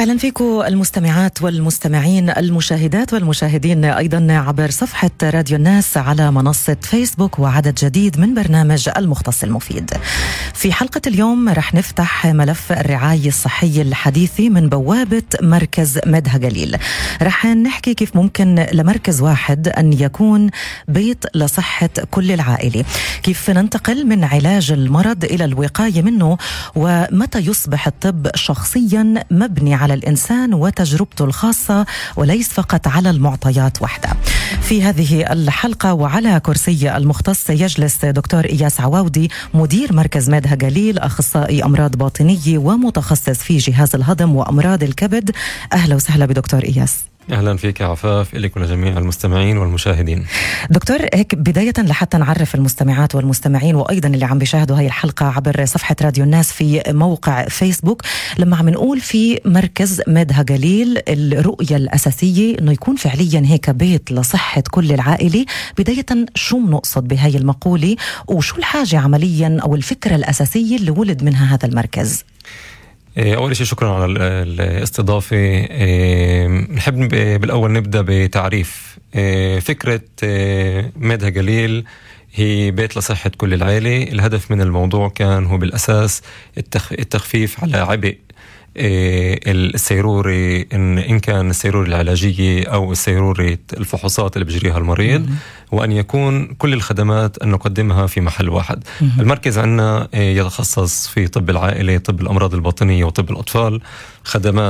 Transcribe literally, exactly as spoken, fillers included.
أهلا فيكم المستمعات والمستمعين، المشاهدات والمشاهدين أيضا عبر صفحة راديو الناس على منصة فيسبوك، وعدد جديد من برنامج المختص المفيد. في حلقة اليوم رح نفتح ملف الرعاية الصحية الحديثة من بوابة مركز مدها قليل. رح نحكي كيف ممكن لمركز واحد أن يكون بيت لصحة كل العائلة، كيف ننتقل من علاج المرض إلى الوقاية منه، ومتى يصبح الطب شخصيا مبني على الإنسان وتجربته الخاصة وليس فقط على المعطيات وحدها. في هذه الحلقة وعلى كرسي المختص يجلس دكتور إياس عواودي، مدير مركز مدها قليل، أخصائي أمراض باطنية ومتخصص في جهاز الهضم وأمراض الكبد. أهلا وسهلا بدكتور إياس. أهلا فيك عفاف، إليك ولجميع المستمعين والمشاهدين. دكتور، هيك بداية لحتى نعرف المستمعات والمستمعين وأيضا اللي عم بيشاهدوا هاي الحلقة عبر صفحة راديو الناس في موقع فيسبوك، لما عم نقول في مركز مدها قليل الرؤية الأساسية إنه يكون فعليا هيك بيت لصحة كل العائلة، بداية شو بنقصد بهاي المقولة وشو الحاجة عمليا أو الفكرة الأساسية اللي ولد منها هذا المركز؟ أول شيء شكرا على الاستضافة. نحب بالأول نبدأ بتعريف فكرة مدها قليل. هي بيت لصحة كل العائلة. الهدف من الموضوع كان هو بالأساس التخفيف على عبء السيروري، إن, إن كان السيروري العلاجية أو السيروري الفحوصات اللي بجريها المريض، وأن يكون كل الخدمات أن نقدمها في محل واحد. المركز عندنا يتخصص في طب العائلة، طب الأمراض الباطنية وطب الأطفال، خدمات